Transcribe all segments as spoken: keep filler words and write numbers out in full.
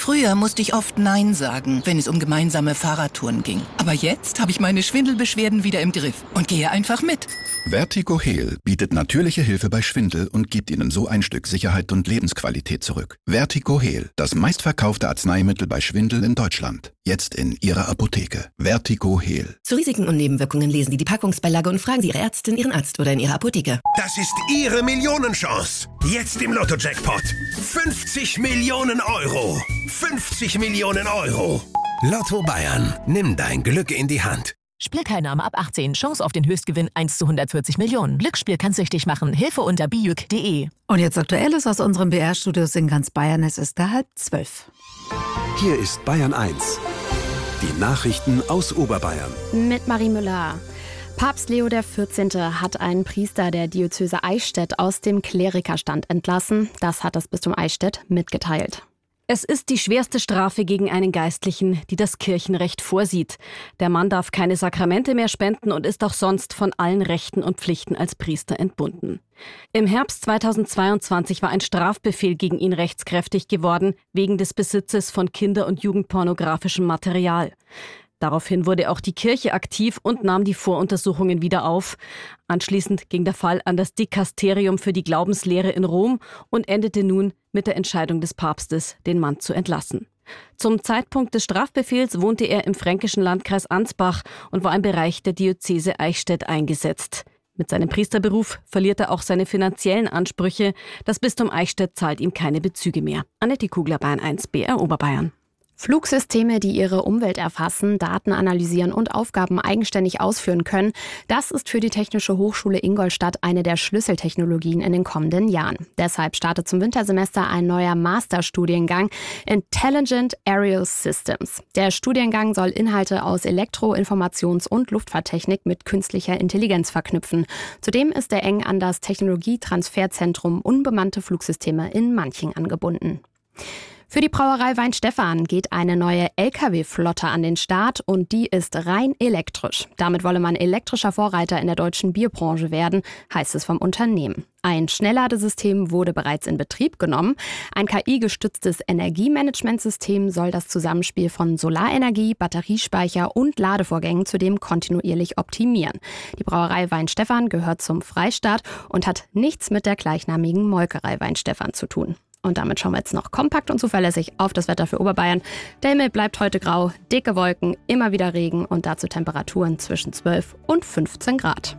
Früher musste ich oft Nein sagen, wenn es um gemeinsame Fahrradtouren ging. Aber jetzt habe ich meine Schwindelbeschwerden wieder im Griff und gehe einfach mit. Vertigo-Heal bietet natürliche Hilfe bei Schwindel und gibt Ihnen so ein Stück Sicherheit und Lebensqualität zurück. Vertigo-Heal, das meistverkaufte Arzneimittel bei Schwindel in Deutschland. Jetzt in Ihrer Apotheke. Vertigo-Heal. Zu Risiken und Nebenwirkungen lesen Sie die Packungsbeilage und fragen Sie Ihre Ärztin, Ihren Arzt oder in Ihrer Apotheke. Das ist Ihre Millionenchance. Jetzt im Lotto-Jackpot. fünfzig Millionen Euro. fünfzig Millionen Euro. Lotto Bayern. Nimm dein Glück in die Hand. Spielteilnahme ab achtzehn. Chance auf den Höchstgewinn eins zu hundertvierzig Millionen. Glücksspiel kann süchtig machen. Hilfe unter bijuk punkt de. Und jetzt Aktuelles aus unserem B R-Studios in ganz Bayern. Es ist da halb zwölf. Hier ist Bayern eins. Die Nachrichten aus Oberbayern. Mit Marie Müller. Papst Leo der vierzehnte. Hat einen Priester der Diözese Eichstätt aus dem Klerikerstand entlassen. Das hat das Bistum Eichstätt mitgeteilt. Es ist die schwerste Strafe gegen einen Geistlichen, die das Kirchenrecht vorsieht. Der Mann darf keine Sakramente mehr spenden und ist auch sonst von allen Rechten und Pflichten als Priester entbunden. Im Herbst zweitausendzweiundzwanzig war ein Strafbefehl gegen ihn rechtskräftig geworden, wegen des Besitzes von kinder- und jugendpornografischem Material. Daraufhin wurde auch die Kirche aktiv und nahm die Voruntersuchungen wieder auf. Anschließend ging der Fall an das Dikasterium für die Glaubenslehre in Rom und endete nun mit der Entscheidung des Papstes, den Mann zu entlassen. Zum Zeitpunkt des Strafbefehls wohnte er im fränkischen Landkreis Ansbach und war im Bereich der Diözese Eichstätt eingesetzt. Mit seinem Priesterberuf verliert er auch seine finanziellen Ansprüche. Das Bistum Eichstätt zahlt ihm keine Bezüge mehr. Annette Kugler, Bayern eins, B R Oberbayern. Flugsysteme, die ihre Umwelt erfassen, Daten analysieren und Aufgaben eigenständig ausführen können, das ist für die Technische Hochschule Ingolstadt eine der Schlüsseltechnologien in den kommenden Jahren. Deshalb startet zum Wintersemester ein neuer Masterstudiengang Intelligent Aerial Systems. Der Studiengang soll Inhalte aus Elektro-, Informations- und Luftfahrttechnik mit künstlicher Intelligenz verknüpfen. Zudem ist er eng an das Technologietransferzentrum Unbemannte Flugsysteme in Manching angebunden. Für die Brauerei Weinstefan geht eine neue L K W-Flotte an den Start und die ist rein elektrisch. Damit wolle man elektrischer Vorreiter in der deutschen Bierbranche werden, heißt es vom Unternehmen. Ein Schnellladesystem wurde bereits in Betrieb genommen. Ein K I-gestütztes Energiemanagementsystem soll das Zusammenspiel von Solarenergie, Batteriespeicher und Ladevorgängen zudem kontinuierlich optimieren. Die Brauerei Weinstefan gehört zum Freistaat und hat nichts mit der gleichnamigen Molkerei Weinstefan zu tun. Und damit schauen wir jetzt noch kompakt und zuverlässig auf das Wetter für Oberbayern. Der Himmel bleibt heute grau, dicke Wolken, immer wieder Regen und dazu Temperaturen zwischen zwölf und fünfzehn Grad.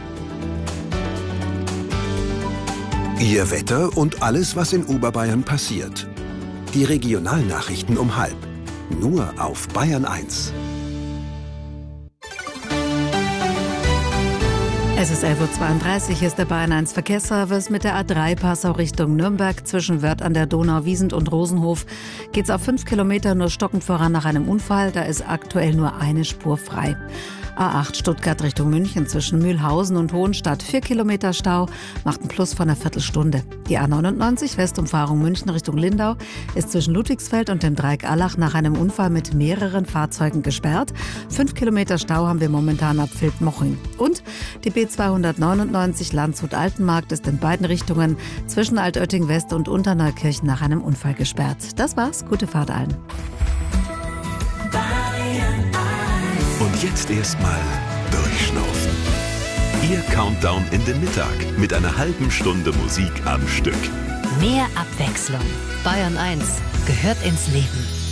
Ihr Wetter und alles, was in Oberbayern passiert. Die Regionalnachrichten um halb. Nur auf Bayern eins. Es ist elf Uhr zweiunddreißig, hier ist der Bayern eins Verkehrsservice mit der A drei Passau Richtung Nürnberg. Zwischen Wörth an der Donau, Wiesent und Rosenhof geht's auf fünf Kilometer nur stockend voran nach einem Unfall. Da ist aktuell nur eine Spur frei. A acht Stuttgart Richtung München zwischen Mühlhausen und Hohenstadt. Vier Kilometer Stau, macht ein Plus von einer Viertelstunde. Die A neunundneunzig Westumfahrung München Richtung Lindau ist zwischen Ludwigsfeld und dem Dreieck Allach nach einem Unfall mit mehreren Fahrzeugen gesperrt. Fünf Kilometer Stau haben wir momentan ab Vildmoching. Und die B zweihundertneunundneunzig Landshut-Altenmarkt ist in beiden Richtungen zwischen Altötting West und Unterneukirchen nach einem Unfall gesperrt. Das war's, gute Fahrt allen. Und jetzt erstmal durchschnaufen. Ihr Countdown in den Mittag mit einer halben Stunde Musik am Stück. Mehr Abwechslung. Bayern eins gehört ins Leben.